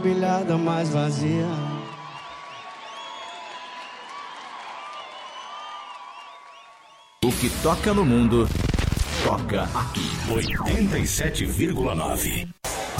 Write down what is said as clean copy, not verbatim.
pilhada mais vazia. O que toca no mundo, toca aqui. 87,9.